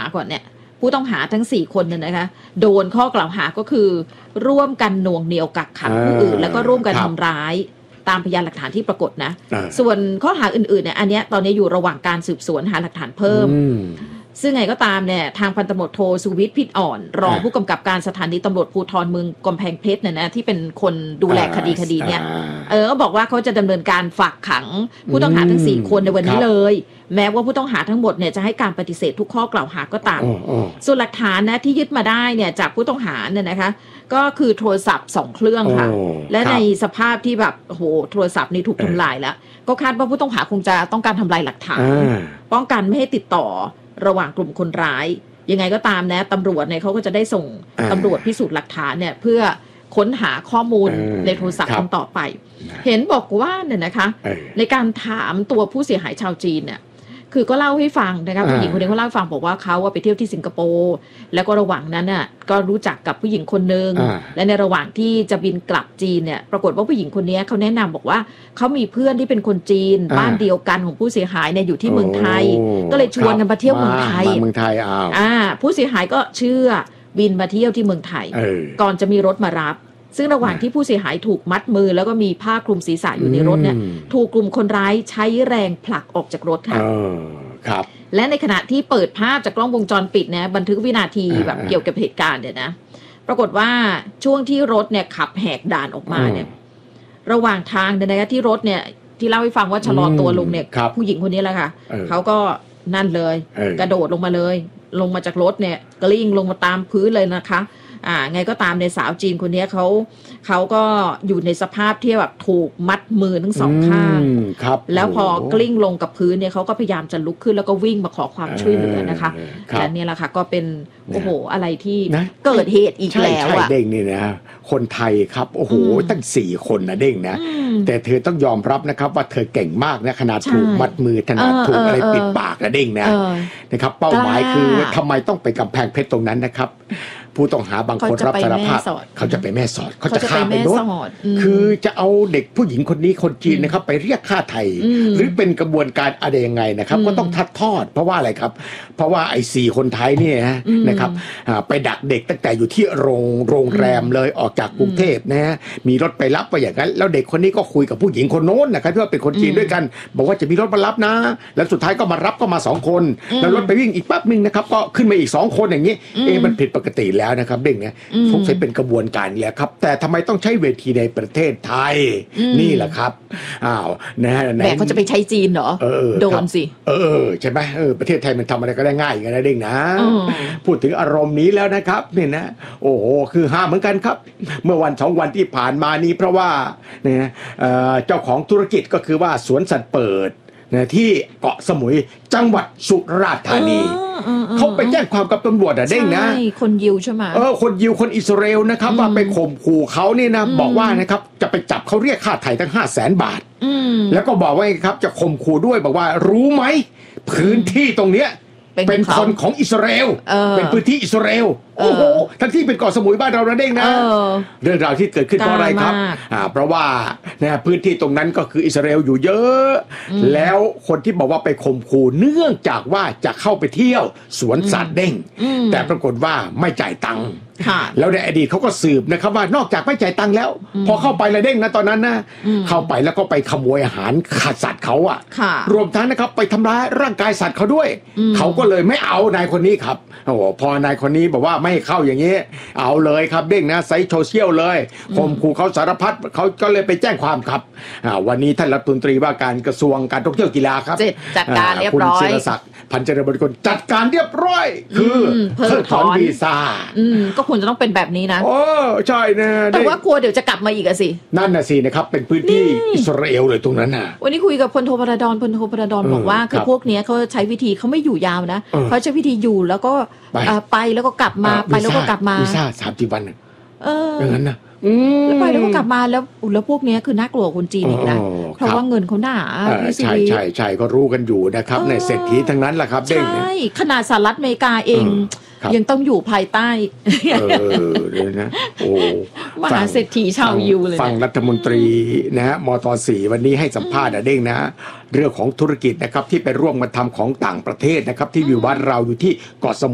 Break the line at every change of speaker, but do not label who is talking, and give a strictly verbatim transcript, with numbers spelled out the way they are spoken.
ก่อนเนี่ยผู้ต้องหาทั้งสี่คนเนี่ยนะคะโดนข้อกล่าวหาก็คือร่วมกันหน่วงเหนี่ยวกักขังผู้อื่นแล้วก็ร่วมกันทำร้ายตามพยานหลักฐานที่ปรากฏนะส่วนข้อหาอื่นๆเนี่ยอันเนี้ยตอนนี้อยู่ระหว่างการสืบสวนหาหลักฐานเพิ่มซึ่งไงก็ตามเนี่ยทางพันตำรวจโทสุวิทย์พิษอ่อนรองผู้กำกับการสถานีตำรวจภูธรเมืองกำแพงเพชรเนี่ยนะที่เป็นคนดูแลคดีคดีเนี่ยเออก็บอกว่าเขาจะดำเนินการฝากขังผู้ต้องหาทั้งสี่คนในวันนี้เลยแม้ว่าผู้ต้องหาทั้งหมดเนี่ยจะให้การปฏิเสธทุกข้อกล่าวหาก็ตามส่วนหลักฐานนะที่ยึดมาได้เนี่ยจากผู้ต้องหาเนี่ยนะคะก็คือโทรศัพท์สองเครื่องค่ะและในสภาพที่แบบโอ้โหโทรศัพท์นี่ถูกทำลายแล้วก็คาดว่าผู้ต้องหาคงจะต้องการทำลายหลักฐานป้องกันไม่ให้ติดต่อระหว่างกลุ่มคนร้ายยังไงก็ตามนะตำรวจเนี่ยเขาก็จะได้ส่งตำรวจพิสูจน์หลักฐานเนี่ยเพื่อค้นหาข้อมูลในโทรศัพท์กันต่อไปเห็นบอกว่าเนี่ยนะคะในการถามตัวผู้เสียหายชาวจีนเนี่ยคือก็เล่าให้ฟังนะคะผู้หญิงคนนี้เขาเล่าให้ฟังบอกว่าเขาไปเที่ยวที่สิงคโปร์แล้วก็ระหว่างนั้นน่ะก็รู้จักกับผู้หญิงคนนึงและในระหว่างที่จะบินกลับจีนเนี่ยปรากฏว่าผู้หญิงคนนี้เขาแนะนำบอกว่าเขามีเพื่อนที่เป็นคนจีนบ้านเดียวกันของผู้เสียหายเนี่ยอยู่ที่เมืองไทยก็เลยชวนกันมาเที่ยวเมืองไทย
เมืองไทยอ้าว
อ่าผู้เสียหายก็เชื่อบินมาเที่ยวที่เมืองไทยก่อนจะมีรถมารับซึ่งระหว่างที่ผู้เสียหายถูกมัดมือแล้วก็มีผ้าคลุมศีรษะอยู่ในรถเนี่ยถูกกลุ่มคนร้ายใช้แรงผลักออกจากรถค่ะ
ครับ
และในขณะที่เปิดภาพจากกล้องวงจรปิดนะบันทึกวินาทีแบบเกี่ยวกับเหตุการณ์เนี่ยนะปรากฏว่าช่วงที่รถเนี่ยขับแหกด่านออกมาเนี่ยระหว่างทางเนี่ยนะที่รถเนี่ยที่เล่าให้ฟังว่าชะลอตัวลงเนี่ยผู้หญิงคนนี้แหละค่ะเขาก็นั่นเลยกระโดดลงมาเลยลงมาจากรถเนี่ยกลิ้งลงมาตามพื้นเลยนะคะอ่าไงก็ตามในสาวจีนคนนี้เขาเขาก็อยู่ในสภาพที่แบบถูกมัดมือทั้งสองข้างแล้วพอกลิ้งลงกับพื้นเนี่ยเขาก็พยายามจะลุกขึ้นแล้วก็วิ่งมาขอความช่วยเหลือนะคะและนี่แหละค่ะก็เป็นโอ้โหอะไรที่เกิดเหตุอีกแล้วอ่ะ
เด้งนี่นะคนไทยครับโอ้โหตั้งสี่คนนะเด้งนะแต่เธอต้องยอมรับนะครับว่าเธอเก่งมากนะขนาดถูกมัดมือขนาดถูกอะไรปิดปากนะเด้งนะนะครับเป้าหมายคือทำไมต้องไปกำแพงเพชรตรงนั้นนะครับผู้ต้องหาบางคนรับสารภาพเขาจะไปแม่สอดเขาจะฆ่าไปโน้นคือจะเอาเด็กผู้หญิงคนนี้คนจีนนะครับไปเรียกค่าไทยหรือเป็นกระบวนการอะไรยังไงนะครับก็ต้องทัดทอดเพราะว่าอะไรครับเพราะว่าไอ้สี่คนไทยเนี่ยนะครับไปดักเด็กตั้งแต่อยู่ที่โรงโรงแรมเลยออกจากกรุงเทพนะฮะมีรถไปรับไปอย่างนั้นแล้วเด็กคนนี้ก็คุยกับผู้หญิงคนโน้นนะครับที่ว่าเป็นคนจีนด้วยกันบอกว่าจะมีรถมารับนะแล้วสุดท้ายก็มารับก็มาสองคนแล้วรถไปวิ่งอีกแป๊บนึงนะครับก็ขึ้นมาอีกสองคนอย่างนี้เอ๊ะมันผิดปกติแล้วนะครับเด้งเนี่ยสงสัยเป็นกระบวนการแหละครับแต่ทำไมต้องใช้เวทีในประเทศไทยนี่แหละครับอ้าวนะฮะ
แหมเขาจะไปใช้จีนเหรอโดนสิ
เออใช่ไหมเออประเทศไทยมันทำอะไรก็ได้ง่ายอย่างนั้นนะเด้งนะพูดถึงอารมณ์นี้แล้วนะครับเนี่ยนะโอ้โหคือห้ามเหมือนกันครับเมื่อวันสองวันที่ผ่านมานี้เพราะว่าเนี่ยเจ้าของธุรกิจก็คือว่าสวนสัตว์เปิดนะที่เกาะสมุยจังหวัดสุราษฎร์ธานีเขาไปแจ้งความกับตำรวจอะเด้งนะ
ใช่คนยิวใช่ไหม
เออคนยิวคนอิสราเอลนะครับว่าไปข่มขู่เขานี่นะบอกว่านะครับจะไปจับเขาเรียกค่าไถ่ตั้งห้าแสนบาทแล้วก็บอกว่าครับจะข่มขู่ด้วยบอกว่ารู้ไหมพื้นที่ตรงเนี้ยเป็นคนของอิสราเอลเป็นพื้นที่อิสราเอลโอ้โหทั้งที่เป็นเกาะสมุยบ้านเรานะเด้งนะเรื่องราวที่เกิดขึ้นเพราะอะไรครับอ่าเพราะว่าเนี่ยพื้นที่ตรงนั้นก็คืออิสราเอลอยู่เยอะแล้วคนที่บอกว่าไปข่มขู่เนื่องจากว่าจะเข้าไปเที่ยวสวนสัตว์เด้งแต่ปรากฏว่าไม่จ่ายตังค์แล้วในอดีตเขาก็สืบนะครับว่านอกจากไม่จ่ายตังค์แล้วพอเข้าไปเลยเด้งนะตอนนั้นนะเข้าไปแล้วก็ไปขโมยอาหารขัดสัตว์เขาอ่ะรวมทั้งนะครับไปทำร้ายร่างกายสัตว์เขาด้วยเขาก็เลยไม่เอานายคนนี้ครับโอ้โหพอนายคนนี้บอกว่าไม่เข้าอย่างนี้เอาเลยครับเด้งนะไซต์โซเชียลเลยข่มขู่เขาสารพัดเขาก็เลยไปแจ้งความครับวันนี้ท่านรัฐมนตรีว่าการกระทรวงการท่องเที่ยวกีฬาครับ
จัดการเรียบร้อย
คุณศิรศักดิ์พันเจริญบริกุลจัดการเรียบร้อยคือเพิกถอนวีซ่า
ก็ควรจะต้องเป็นแบบนี้นะ
โอ้ใช่นะ
แต่ว่ากลัวเดี๋ยวจะกลับมาอีกอะสิ
นั่นน่ะสินะครับเป็นพื้นที่อิสราเอลเลยตรงนั้นน่ะ
วันนี้คุยกับพลโทปราดอนพลโทปราดอนบอกว่าคือพวกนี้เขาใช้วิธีเขาไม่อยู่ยาวนะเขาใช้วิธีอยู่แล้วก็ไปแล้วก็กลับมาไปแล้วก็กลับมา
วีซ่าสามสิบวันเอออย่างนั้นนะ
แล้วไปแล้วก็กลับมาแล้วแล้วพวกนี้คือน่ากลัวคนจีนอีกนะเพราะว่าเงินเขาหนา
ใช่ใช่ใช่ก็รู้กันอยู่นะครับในเศรษฐีทั้งนั้นแหละครับเด้ง
ใช่ขนาดสหรัฐอเมริกาเองยังต้องอยู่ภายใต้
เออเดี๋ยวนะโอ้
มหาเศรษฐีชาวยิวเลย
ฟังรัฐมนตรีนะฮะมต.สี่วันนี้ให้สัมภาษณ์เด้งนะเรื่องของธุรกิจนะครับที่ไปร่วมกันทำของต่างประเทศนะครับที่อยู่บ้านเราอยู่ที่เกาะสมุย